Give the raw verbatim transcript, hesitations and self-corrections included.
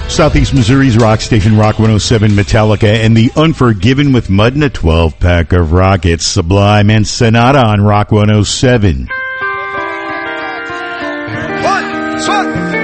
Southeast Missouri's rock station, Rock one oh seven, Metallica, and the Unforgiven with Mud and a twelve-pack of Rockets, Sublime, and Sonata on Rock one oh seven.